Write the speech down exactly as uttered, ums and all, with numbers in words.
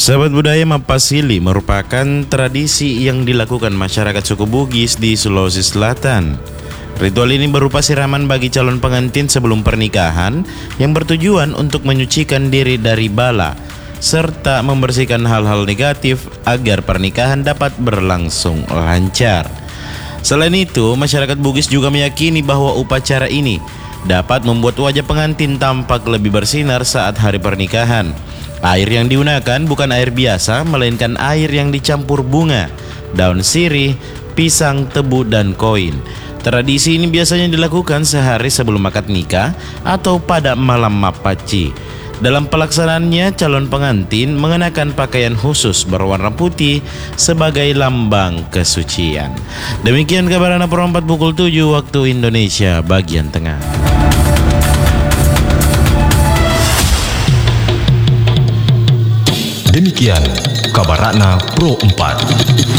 Sahabat budaya Mapasili merupakan tradisi yang dilakukan masyarakat suku Bugis di Sulawesi Selatan. Ritual ini berupa siraman bagi calon pengantin sebelum pernikahan yang bertujuan untuk menyucikan diri dari bala serta membersihkan hal-hal negatif agar pernikahan dapat berlangsung lancar. Selain itu, masyarakat Bugis juga meyakini bahwa upacara ini dapat membuat wajah pengantin tampak lebih bersinar saat hari pernikahan. Air yang digunakan bukan air biasa, melainkan air yang dicampur bunga, daun sirih, pisang, tebu, dan koin. Tradisi ini biasanya dilakukan sehari sebelum akad nikah atau pada malam mapaci. Dalam pelaksanaannya, calon pengantin mengenakan pakaian khusus berwarna putih sebagai lambang kesucian. Demikian kabar anak perempat pukul tujuh waktu Indonesia bagian tengah. Demikian kabar Ratna Pro empat.